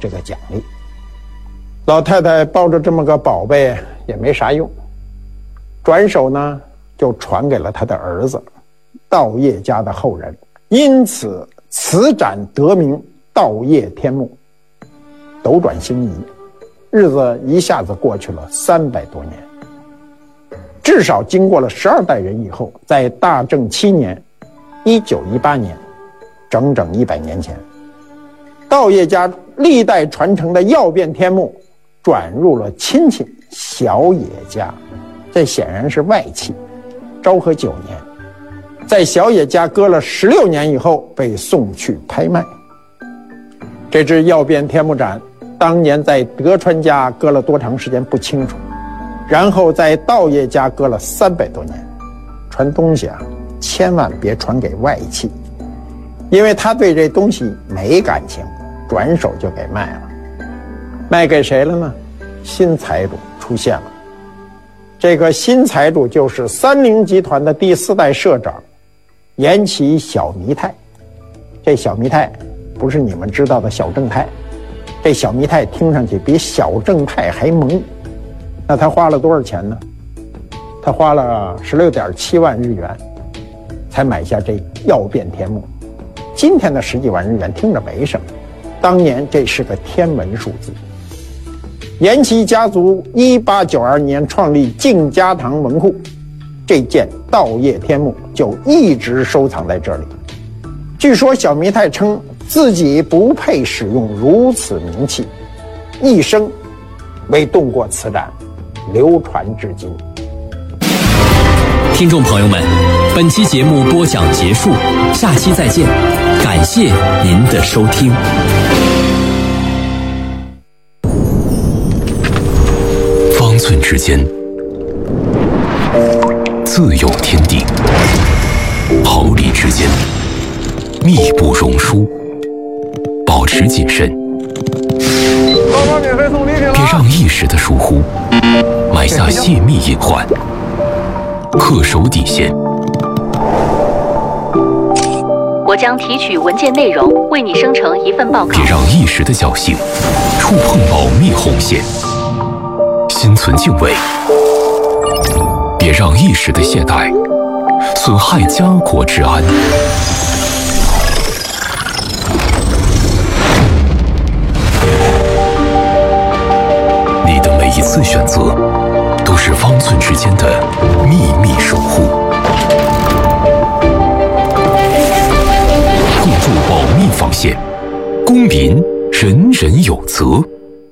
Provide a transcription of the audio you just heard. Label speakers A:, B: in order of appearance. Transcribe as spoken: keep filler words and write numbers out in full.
A: 这个奖励。老太太抱着这么个宝贝也没啥用，转手呢就传给了他的儿子，道业家的后人，因此此展得名道业天目。斗转星移，日子一下子过去了三百多年，至少经过了十二代人以后，在大正七年，一九一八年，整整一百年前，道业家历代传承的曜变天目转入了亲戚小野家，这显然是外戚。昭和九年，在小野家搁了十六年以后，被送去拍卖。这只曜变天目展当年在德川家搁了多长时间不清楚，然后在道业家搁了三百多年。传东西啊，千万别传给外戚，因为他对这东西没感情，转手就给卖了。卖给谁了呢？新财主出现了。这个新财主就是三菱集团的第四代社长岩崎小弥太。这小弥太不是你们知道的小正太，这小弥太听上去比小正太还萌。那他花了多少钱呢？他花了十六点七万日元才买下这曜变天目。今天的十几万日元听着没什么，当年这是个天文数字。岩崎家族一八九二年创立静家堂文库，这件道业天目就一直收藏在这里。据说小弥太称自己不配使用如此名器，一生未动过此展，流传至今。
B: 听众朋友们，本期节目播讲结束，下期再见，感谢您的收听。方寸之间，自有天地；毫厘之间，密不容疏。保持谨慎，别让一时的疏忽埋下泄密隐患。恪守底线。
C: 我将提取文件内容，为你生成一份报告。
B: 别让一时的侥幸触碰保密红线。心存敬畏，别让一时的懈怠损害家国之安。你的每一次选择，都是方寸之间的秘密守护。步入保密防线，公民人人有责。